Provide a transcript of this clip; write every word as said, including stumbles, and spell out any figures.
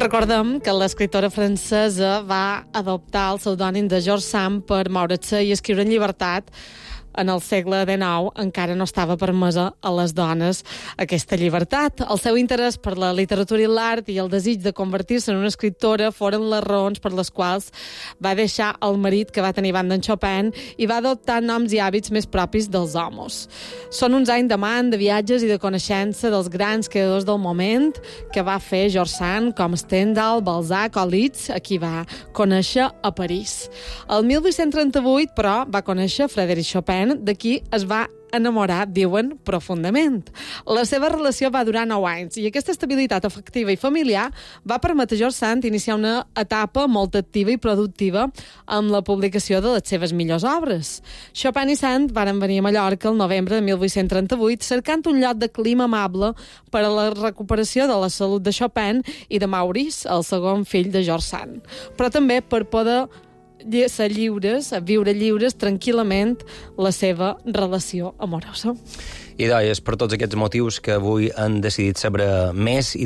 Recordem que l'escriptora francesa va adoptar el pseudònim de George Sand per moure's i escriure en llibertat. En el segle dinou encara no estava permesa a les dones aquesta llibertat. El seu interès per la literatura i l'art i el desig de convertir-se en una escriptora foren les raons per les quals va deixar el marit que va tenir abans d'en Chopin i va adoptar noms i hàbits més propis dels homes. Són uns anys d'amant, de viatges i de coneixença dels grans creadors del moment que va fer George Sand, com Stendhal, Balzac o Liszt, a qui va conèixer a París. El mil vuit-cents trenta-vuit, però, va conèixer Frédéric Chopin, de qui es va enamorar, diuen, profundament. La seva relació va durar nou anys i aquesta estabilitat afectiva i familiar va permetre a George Sand iniciar una etapa molt activa i productiva amb la publicació de les seves millors obres. Chopin i Sand van venir a Mallorca el novembre de mil vuit-cents trenta-vuit cercant un lloc de clima amable per a la recuperació de la salut de Chopin i de Maurice, el segon fill de George Sand, però també per poder ser lliures, a viure lliures tranquil·lament la seva relació amorosa. I, doncs, per tots aquests motius que avui han decidit saber més i